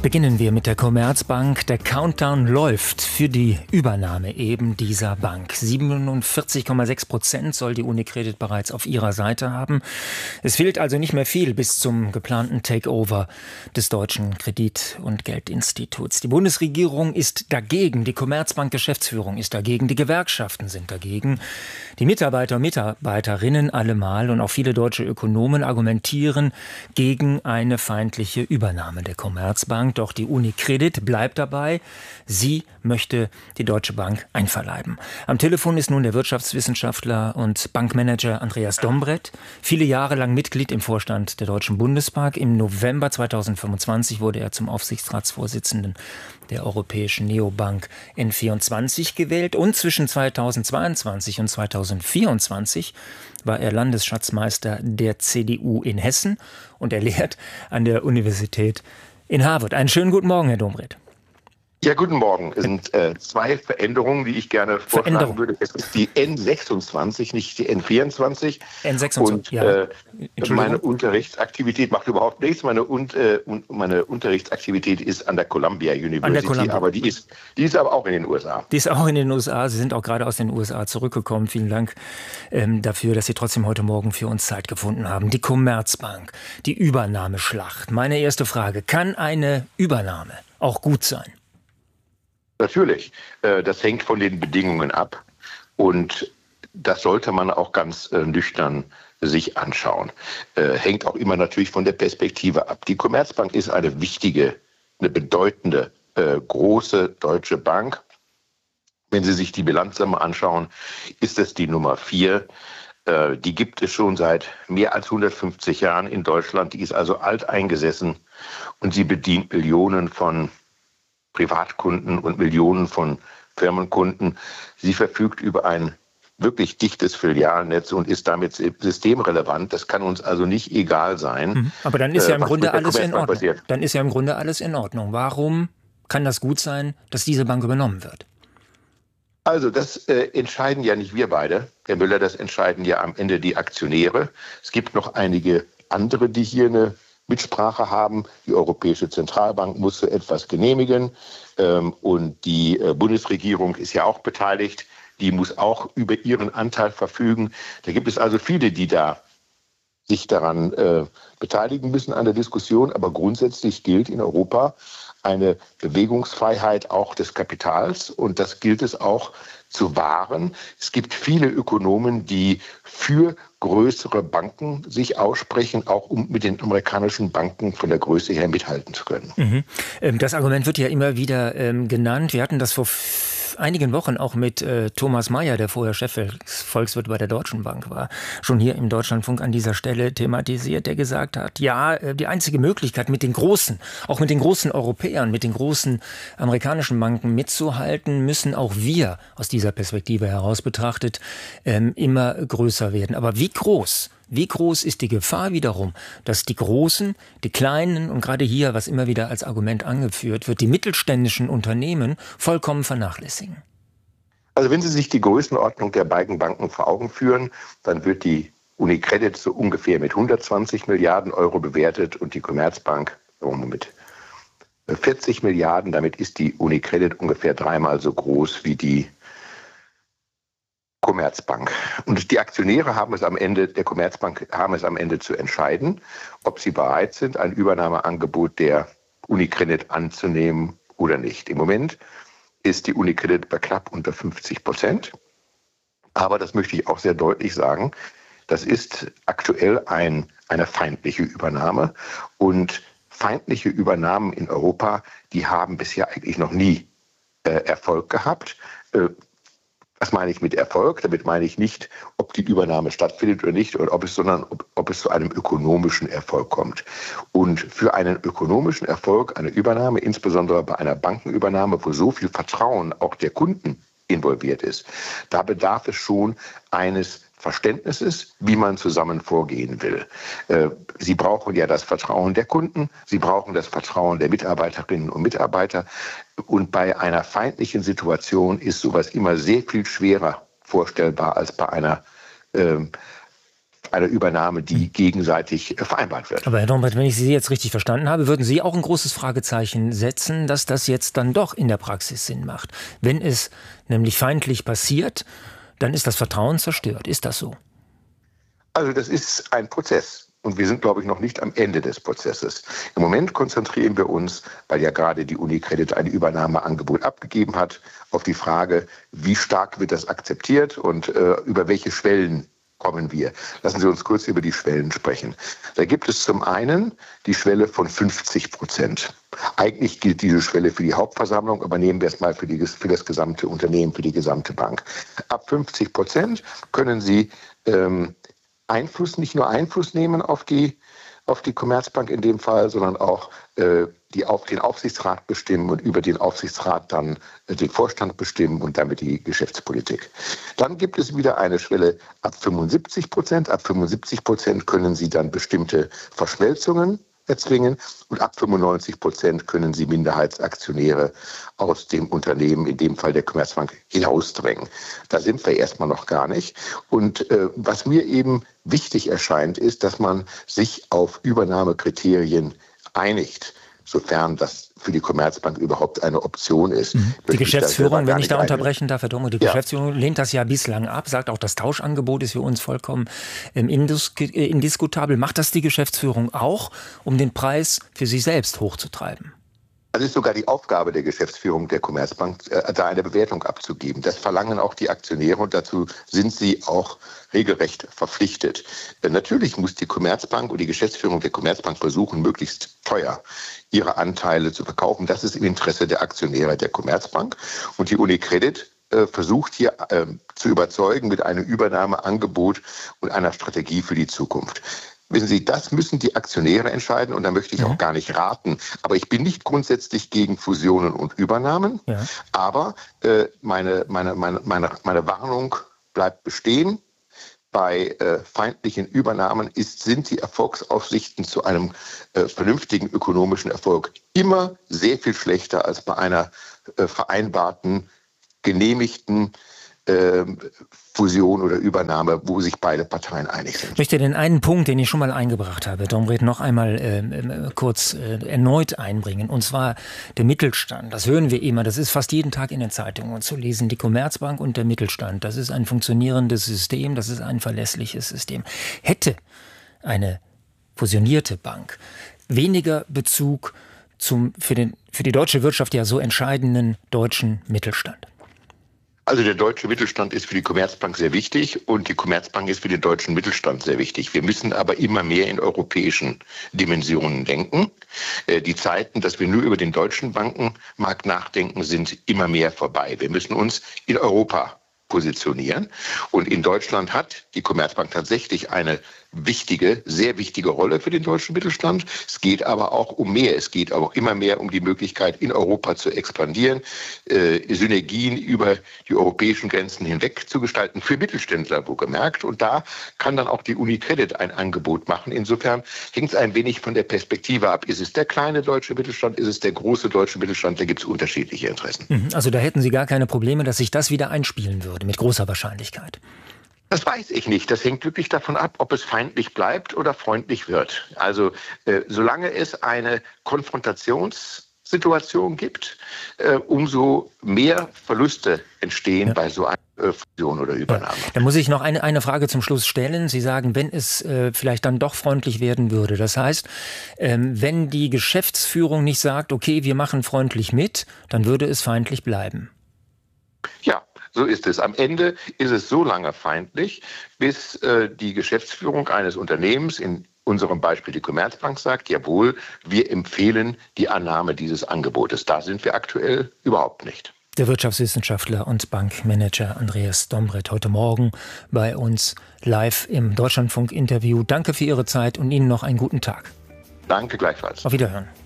Beginnen wir mit der Commerzbank. Der Countdown läuft für die Übernahme eben dieser Bank. 47,6% soll die UniCredit bereits auf ihrer Seite haben. Es fehlt also nicht mehr viel bis zum geplanten Takeover des Deutschen Kredit- und Geldinstituts. Die Bundesregierung ist dagegen, die Commerzbank-Geschäftsführung ist dagegen, die Gewerkschaften sind dagegen. Die Mitarbeiter und Mitarbeiterinnen allemal und auch viele deutsche Ökonomen argumentieren gegen eine feindliche Übernahme der Commerzbank. Doch die UniCredit bleibt dabei. Sie möchte die Deutsche Bank einverleiben. Am Telefon ist nun der Wirtschaftswissenschaftler und Bankmanager Andreas Dombrett, viele Jahre lang Mitglied im Vorstand der Deutschen Bundesbank. Im November 2025 wurde er zum Aufsichtsratsvorsitzenden der europäischen Neobank N24 gewählt. Und zwischen 2022 und 2024 war er Landesschatzmeister der CDU in Hessen und er lehrt an der Universität in Harvard. Einen schönen guten Morgen, Herr Dombrett. Ja, guten Morgen. Es sind zwei Veränderungen, die ich gerne vorschlagen würde. Es ist die N26, nicht die N24. N26, und, ja. Meine Unterrichtsaktivität macht überhaupt nichts. Meine Unterrichtsaktivität ist an der Columbia University, aber die ist aber auch in den USA. Die ist auch in den USA. Sie sind auch gerade aus den USA zurückgekommen. Vielen Dank dafür, dass Sie trotzdem heute Morgen für uns Zeit gefunden haben. Die Commerzbank, die Übernahmeschlacht. Meine erste Frage, kann eine Übernahme auch gut sein? Natürlich, das hängt von den Bedingungen ab und das sollte man auch ganz nüchtern sich anschauen. Hängt auch immer natürlich von der Perspektive ab. Die Commerzbank ist eine wichtige, eine bedeutende, große deutsche Bank. Wenn Sie sich die Bilanzsumme anschauen, ist es die Nummer 4. Die gibt es schon seit mehr als 150 Jahren in Deutschland. Die ist also alteingesessen und sie bedient Millionen von Privatkunden und Millionen von Firmenkunden. Sie verfügt über ein wirklich dichtes Filialnetz und ist damit systemrelevant. Das kann uns also nicht egal sein. Aber dann ist ja im Grunde alles in Ordnung. Dann ist ja im Grunde alles in Ordnung. Warum kann das gut sein, dass diese Bank übernommen wird? Also das entscheiden ja nicht wir beide, Herr Müller, das entscheiden ja am Ende die Aktionäre. Es gibt noch einige andere, die hier eine Mitsprache haben. Die Europäische Zentralbank muss so etwas genehmigen und die Bundesregierung ist ja auch beteiligt. Die muss auch über ihren Anteil verfügen. Da gibt es also viele, die da sich daran beteiligen müssen an der Diskussion. Aber grundsätzlich gilt in Europa eine Bewegungsfreiheit auch des Kapitals und das gilt es auch zu wahren. Es gibt viele Ökonomen, die für größere Banken sich aussprechen, auch um mit den amerikanischen Banken von der Größe her mithalten zu können. Das Argument wird ja immer wieder genannt. Wir hatten das vor einigen Wochen auch mit Thomas Mayer, der vorher Chefvolkswirt bei der Deutschen Bank war, schon hier im Deutschlandfunk an dieser Stelle thematisiert, der gesagt hat, ja, die einzige Möglichkeit mit den großen, auch mit den großen Europäern, mit den großen amerikanischen Banken mitzuhalten, müssen auch wir aus dieser Perspektive heraus betrachtet immer größer werden. Aber wie groß ist die Gefahr wiederum, dass die Großen, die Kleinen und gerade hier, was immer wieder als Argument angeführt wird, die mittelständischen Unternehmen vollkommen vernachlässigen? Also wenn Sie sich die Größenordnung der beiden Banken vor Augen führen, dann wird die UniCredit so ungefähr mit 120 Milliarden Euro bewertet und die Commerzbank mit 40 Milliarden. Damit ist die UniCredit ungefähr dreimal so groß wie die Commerzbank. Und die Aktionäre haben es am Ende, der Commerzbank haben es am Ende zu entscheiden, ob sie bereit sind, ein Übernahmeangebot der UniCredit anzunehmen oder nicht. Im Moment ist die UniCredit bei knapp unter 50%. Aber das möchte ich auch sehr deutlich sagen, das ist aktuell eine feindliche Übernahme. Und feindliche Übernahmen in Europa, die haben bisher eigentlich noch nie Erfolg gehabt. Was meine ich mit Erfolg? Damit meine ich nicht, ob die Übernahme stattfindet oder nicht, sondern ob es zu einem ökonomischen Erfolg kommt. Und für einen ökonomischen Erfolg, eine Übernahme, insbesondere bei einer Bankenübernahme, wo so viel Vertrauen auch der Kunden involviert ist, da bedarf es schon eines Verständnisses, wie man zusammen vorgehen will. Sie brauchen ja das Vertrauen der Kunden, Sie brauchen das Vertrauen der Mitarbeiterinnen und Mitarbeiter. Und bei einer feindlichen Situation ist sowas immer sehr viel schwerer vorstellbar als bei einer einer Übernahme, die gegenseitig vereinbart wird. Aber Herr Dombreth, wenn ich Sie jetzt richtig verstanden habe, würden Sie auch ein großes Fragezeichen setzen, dass das jetzt dann doch in der Praxis Sinn macht. Wenn es nämlich feindlich passiert, dann ist das Vertrauen zerstört. Ist das so? Also das ist ein Prozess. Und wir sind, glaube ich, noch nicht am Ende des Prozesses. Im Moment konzentrieren wir uns, weil ja gerade die UniCredit ein Übernahmeangebot abgegeben hat, auf die Frage, wie stark wird das akzeptiert und über welche Schwellen kommen wir. Lassen Sie uns kurz über die Schwellen sprechen. Da gibt es zum einen die Schwelle von 50%. Eigentlich gilt diese Schwelle für die Hauptversammlung, aber nehmen wir es mal für das gesamte Unternehmen, für die gesamte Bank. Ab 50% können Sie nicht nur Einfluss nehmen auf die Commerzbank in dem Fall, sondern auch den Aufsichtsrat bestimmen und über den Aufsichtsrat dann den Vorstand bestimmen und damit die Geschäftspolitik. Dann gibt es wieder eine Schwelle ab 75%. Ab 75% können Sie dann bestimmte Verschmelzungen erzwingen und ab 95% können Sie Minderheitsaktionäre aus dem Unternehmen, in dem Fall der Commerzbank, hinausdrängen. Da sind wir erstmal noch gar nicht. Und was mir eben wichtig erscheint, ist, dass man sich auf Übernahmekriterien einigt, sofern das für die Commerzbank überhaupt eine Option ist. Die Geschäftsführung, wenn ich da unterbrechen darf, Herr Dombreth, die Geschäftsführung lehnt das ja bislang ab, sagt auch, das Tauschangebot ist für uns vollkommen indiskutabel. Macht das die Geschäftsführung auch, um den Preis für sich selbst hochzutreiben? Also ist sogar die Aufgabe der Geschäftsführung der Commerzbank, da eine Bewertung abzugeben. Das verlangen auch die Aktionäre und dazu sind sie auch regelrecht verpflichtet. Natürlich muss die Commerzbank und die Geschäftsführung der Commerzbank versuchen, möglichst teuer ihre Anteile zu verkaufen. Das ist im Interesse der Aktionäre der Commerzbank. Und die UniCredit versucht hier zu überzeugen mit einem Übernahmeangebot und einer Strategie für die Zukunft. Wissen Sie, das müssen die Aktionäre entscheiden und da möchte ich auch gar nicht raten. Aber ich bin nicht grundsätzlich gegen Fusionen und Übernahmen. Ja. Aber meine Warnung bleibt bestehen. Bei feindlichen Übernahmen sind die Erfolgsaussichten zu einem vernünftigen ökonomischen Erfolg immer sehr viel schlechter als bei einer vereinbarten, genehmigten Fusion oder Übernahme, wo sich beide Parteien einig sind. Ich möchte den einen Punkt, den ich schon mal eingebracht habe, Dombreth, noch einmal kurz erneut einbringen. Und zwar der Mittelstand. Das hören wir immer. Das ist fast jeden Tag in den Zeitungen zu lesen. Die Commerzbank und der Mittelstand. Das ist ein funktionierendes System. Das ist ein verlässliches System. Hätte eine fusionierte Bank weniger Bezug für die deutsche Wirtschaft ja so entscheidenden deutschen Mittelstand? Also der deutsche Mittelstand ist für die Commerzbank sehr wichtig und die Commerzbank ist für den deutschen Mittelstand sehr wichtig. Wir müssen aber immer mehr in europäischen Dimensionen denken. Die Zeiten, dass wir nur über den deutschen Bankenmarkt nachdenken, sind immer mehr vorbei. Wir müssen uns in Europa positionieren. Und in Deutschland hat die Commerzbank tatsächlich eine sehr wichtige Rolle für den deutschen Mittelstand. Es geht aber auch um mehr. Es geht auch immer mehr um die Möglichkeit, in Europa zu expandieren, Synergien über die europäischen Grenzen hinweg zu gestalten, für Mittelständler wohlgemerkt. Und da kann dann auch die UniCredit ein Angebot machen. Insofern hängt es ein wenig von der Perspektive ab. Ist es der kleine deutsche Mittelstand? Ist es der große deutsche Mittelstand? Da gibt es unterschiedliche Interessen. Also da hätten Sie gar keine Probleme, dass sich das wieder einspielen würde, mit großer Wahrscheinlichkeit. Das weiß ich nicht. Das hängt wirklich davon ab, ob es feindlich bleibt oder freundlich wird. Also solange es eine Konfrontationssituation gibt, umso mehr Verluste entstehen bei so einer Fusion oder Übernahme. Ja. Da muss ich noch eine Frage zum Schluss stellen. Sie sagen, wenn es vielleicht dann doch freundlich werden würde. Das heißt, wenn die Geschäftsführung nicht sagt, okay, wir machen freundlich mit, dann würde es feindlich bleiben. Ja. So ist es. Am Ende ist es so lange feindlich, bis die Geschäftsführung eines Unternehmens, in unserem Beispiel die Commerzbank, sagt, jawohl, wir empfehlen die Annahme dieses Angebotes. Da sind wir aktuell überhaupt nicht. Der Wirtschaftswissenschaftler und Bankmanager Andreas Dombreth heute Morgen bei uns live im Deutschlandfunk-Interview. Danke für Ihre Zeit und Ihnen noch einen guten Tag. Danke gleichfalls. Auf Wiederhören.